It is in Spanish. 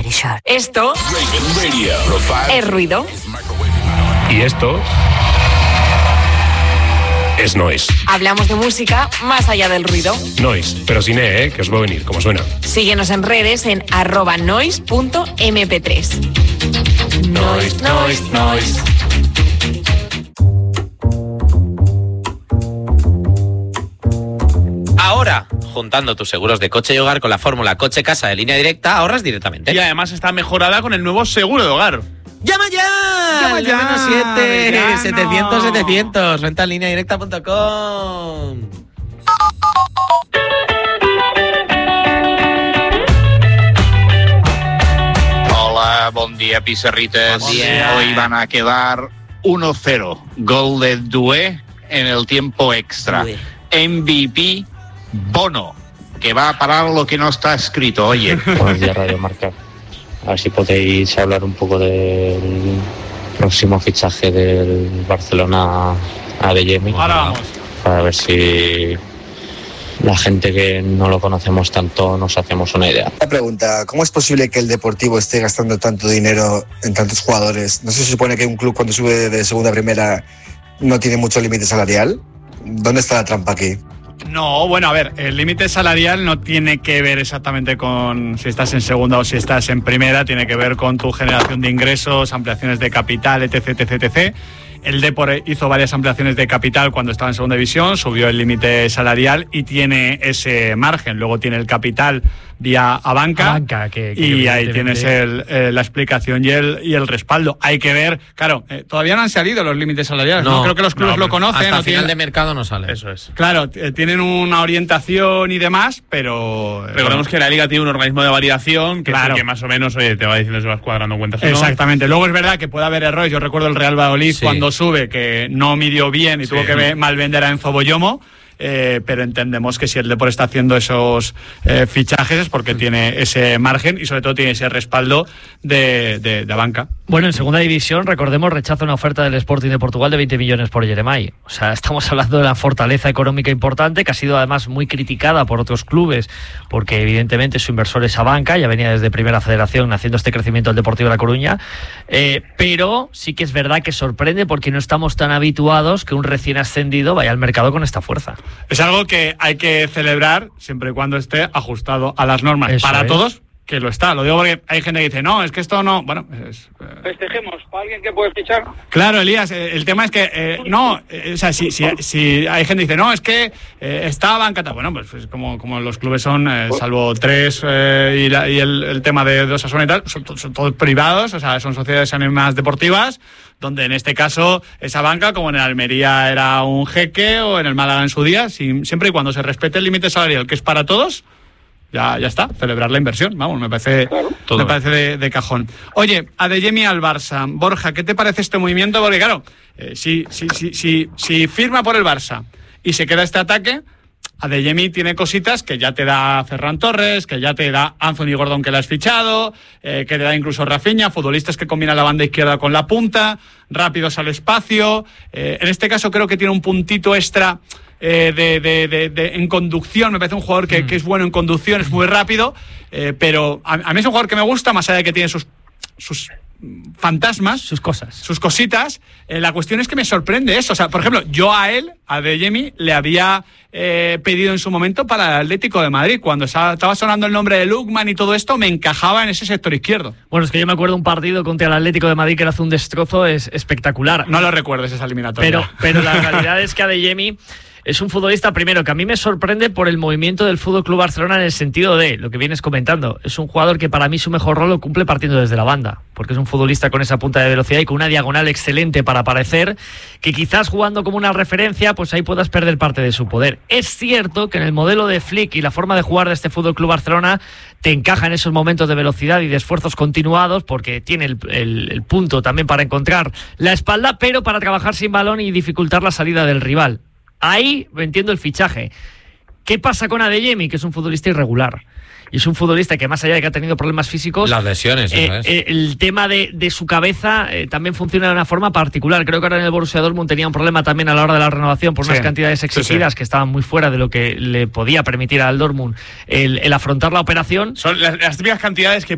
Body Shop. Esto es ruido. Y esto es noise. Hablamos de música más allá del ruido. Noise, pero sin E, que os va a venir, como suena. Síguenos en redes en @noise.mp3. Noise, noise, noise. Ahora, juntando tus seguros de coche y hogar con la fórmula Coche Casa de Línea Directa, ahorras directamente. Y además está mejorada con el nuevo seguro de hogar. ¡Llama ya! ¡Llama ya! 700-700. Renta en lineadirecta.com. Hola, buen día, pizarritas. Buen día. Hoy van a quedar 1-0. Gol de Doué en el tiempo extra. Doué. MVP Bono, que va a parar lo que no está escrito. Oye. Buenos días, Radio Marca. A ver si podéis hablar un poco del próximo fichaje del Barcelona a Adeyemi. Ahora vamos. Para ver si la gente que no lo conocemos tanto nos hacemos una idea. La pregunta, ¿cómo es posible que el Deportivo esté gastando tanto dinero en tantos jugadores? ¿No se supone que un club cuando sube de segunda a primera no tiene mucho límite salarial? ¿Dónde está la trampa aquí? No, bueno, a ver, el límite salarial no tiene que ver exactamente con si estás en segunda o si estás en primera, tiene que ver con tu generación de ingresos, ampliaciones de capital, etc, etc, etc. El Depor hizo varias ampliaciones de capital cuando estaba en segunda división, subió el límite salarial y tiene ese margen. Luego tiene el capital vía Abanca, y ahí tienes la explicación y el respaldo. Hay que ver, claro, todavía no han salido los límites salariales. No creo que los clubes lo conocen. Hasta no final de mercado no sale. Eso es. Claro, tienen una orientación y demás, pero recordemos que la Liga tiene un organismo de validación que, claro, es el que más o menos te va diciendo si vas cuadrando cuentas o no. Exactamente. Luego es verdad que puede haber errores. Yo recuerdo el Real Valladolid cuando sube, que no midió bien y tuvo que mal vender a Enzo Boyomo. Pero entendemos que si el Depor está haciendo esos fichajes es porque tiene ese margen y sobre todo tiene ese respaldo de banca. Bueno, en segunda división, recordemos, rechaza una oferta del Sporting de Portugal de 20 millones por Jeremai. O sea, estamos hablando de una fortaleza económica importante que ha sido además muy criticada por otros clubes porque evidentemente su inversor es Abanca, ya venía desde Primera Federación haciendo este crecimiento del Deportivo de La Coruña, pero sí que es verdad que sorprende porque no estamos tan habituados que un recién ascendido vaya al mercado con esta fuerza. Es algo que hay que celebrar siempre y cuando esté ajustado a las normas. Eso para es. todos, que lo está. Lo digo porque hay gente que dice, no, es que esto no... Bueno, festejemos para alguien que puede fichar. Claro, Elías, el tema es que o sea, si hay gente que dice, no, es que está Banca, bueno, pues como los clubes son, salvo tres y el tema de Osasuna y tal, son todos privados, o sea, son sociedades anónimas deportivas, donde en este caso esa banca, como en el Almería era un jeque o en el Málaga en su día, siempre y cuando se respete el límite salarial, que es para todos, ya está, celebrar la inversión, vamos, me parece de cajón. Oye, Adeyemi al Barça, Borja, ¿qué te parece este movimiento? Porque claro, si firma por el Barça y se queda este ataque, Adeyemi tiene cositas que ya te da Ferran Torres, que ya te da Anthony Gordon, que le has fichado, que te da incluso Rafinha, futbolistas que combinan la banda izquierda con la punta, rápidos al espacio. En este caso creo que tiene un puntito extra en conducción. Me parece un jugador que es bueno en conducción, es muy rápido, pero a mí es un jugador que me gusta, más allá de que tiene sus fantasmas, sus cositas. La cuestión es que me sorprende eso. O sea, por ejemplo, yo a Adeyemi, le había pedido en su momento para el Atlético de Madrid. Cuando estaba sonando el nombre de Lookman y todo esto, me encajaba en ese sector izquierdo. Bueno, es que yo me acuerdo un partido contra el Atlético de Madrid que le hace un destrozo, es espectacular. No lo recuerdes esa eliminatoria. Pero la realidad es que Adeyemi es un futbolista, primero, que a mí me sorprende por el movimiento del FC Barcelona en el sentido de lo que vienes comentando. Es un jugador que para mí su mejor rol lo cumple partiendo desde la banda, porque es un futbolista con esa punta de velocidad y con una diagonal excelente para aparecer, que quizás jugando como una referencia, pues ahí puedas perder parte de su poder. Es cierto que en el modelo de Flick y la forma de jugar de este FC Barcelona te encaja en esos momentos de velocidad y de esfuerzos continuados, porque tiene el punto también para encontrar la espalda, pero para trabajar sin balón y dificultar la salida del rival. Ahí entiendo el fichaje. ¿Qué pasa con Adeyemi? Que es un futbolista irregular. Y es un futbolista que, más allá de que ha tenido problemas físicos, las lesiones, el tema de su cabeza también funciona de una forma particular. Creo que ahora en el Borussia Dortmund tenía un problema también a la hora de la renovación por unas cantidades exigidas que estaban muy fuera de lo que le podía permitir al Dortmund el afrontar la operación. Son las típicas cantidades que